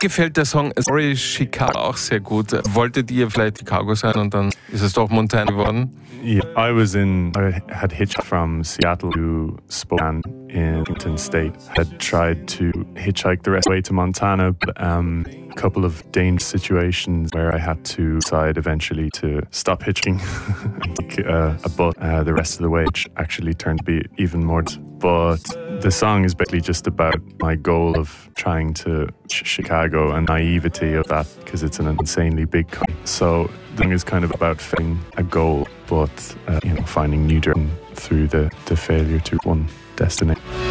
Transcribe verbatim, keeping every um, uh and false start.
gefällt der Song Sorry Chicago auch sehr gut. Wolltet ihr vielleicht Chicago sein und dann ist es doch Montana geworden? Yeah, I was in, I had hitched from Seattle to Spokane in Washington State. I had tried to hitchhike the rest of the way to Montana, but um, a couple of dangerous situations where I had to decide eventually to stop hitching and take uh, a bus uh, the rest of the way, which actually turned to be even more. But the song is basically just about my goal of trying to ch- Chicago and naivety of that because it's an insanely big country. So the song is kind of about finding a goal, but uh, you know, finding new journey through the, the failure to one destination.